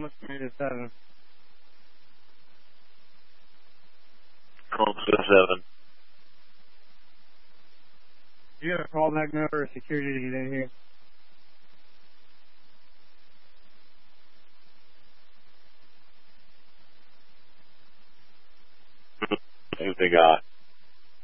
almost 3 to 7. Columbus to 7. You got a call back number or security to get in here? Who they got?